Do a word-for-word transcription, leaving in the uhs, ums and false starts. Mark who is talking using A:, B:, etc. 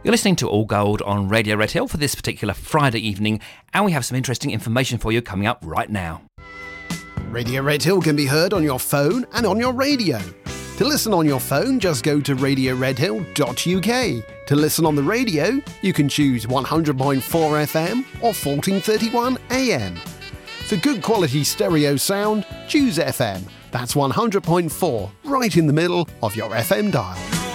A: You're listening to All Gold on Radio Red Hill for this particular Friday evening, and we have some interesting information for you coming up right now.
B: Radio Red Hill can be heard on your phone and on your radio. To listen on your phone, just go to radio red hill dot u k. To listen on the radio, you can choose one hundred point four F M or fourteen thirty-one A M. For good quality stereo sound, choose F M. That's one hundred point four, right in the middle of your F M dial.